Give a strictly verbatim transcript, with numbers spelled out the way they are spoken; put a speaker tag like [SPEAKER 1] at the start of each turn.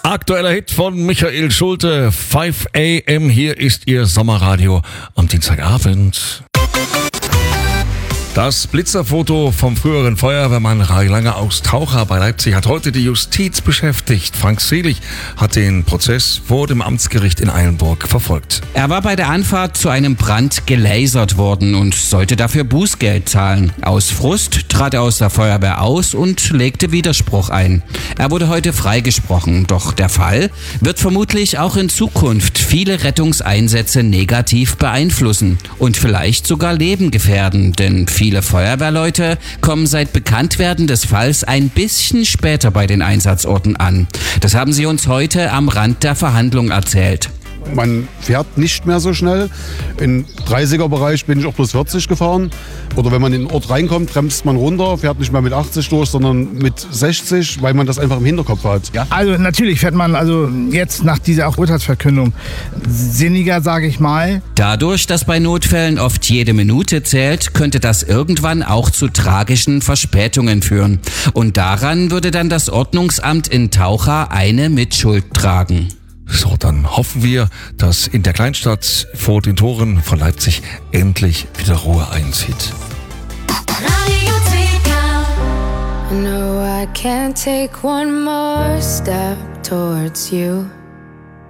[SPEAKER 1] Aktueller Hit von Michael Schulte, fünf a m. Hier ist Ihr Sommerradio am Dienstagabend. Das Blitzerfoto vom früheren Feuerwehrmann Rai Lange aus Taucha bei Leipzig hat heute die Justiz beschäftigt. Frank Selig hat den Prozess vor dem Amtsgericht in Eilenburg verfolgt.
[SPEAKER 2] Er war bei der Anfahrt zu einem Brand gelasert worden und sollte dafür Bußgeld zahlen. Aus Frust trat er aus der Feuerwehr aus und legte Widerspruch ein. Er wurde heute freigesprochen, doch der Fall wird vermutlich auch in Zukunft viele Rettungseinsätze negativ beeinflussen und vielleicht sogar Leben gefährden, denn viele Feuerwehrleute kommen seit Bekanntwerden des Falls ein bisschen später bei den Einsatzorten an. Das haben sie uns heute am Rand der Verhandlung erzählt.
[SPEAKER 3] Man fährt nicht mehr so schnell. Im dreißiger-Bereich bin ich auch bloß vierzig gefahren. Oder wenn man in den Ort reinkommt, bremst man runter, fährt nicht mehr mit achtzig durch, sondern mit sechzig, weil man das einfach im Hinterkopf hat.
[SPEAKER 4] Ja? Also natürlich fährt man also jetzt nach dieser auch Urteilsverkündung sinniger, sage ich mal.
[SPEAKER 2] Dadurch, dass bei Notfällen oft jede Minute zählt, könnte das irgendwann auch zu tragischen Verspätungen führen. Und daran würde dann das Ordnungsamt in Taucha eine Mitschuld tragen.
[SPEAKER 1] So, dann hoffen wir, dass in der Kleinstadt vor den Toren von Leipzig endlich wieder Ruhe einzieht.
[SPEAKER 5] Radio Ticker. No, I can't take one more step towards you.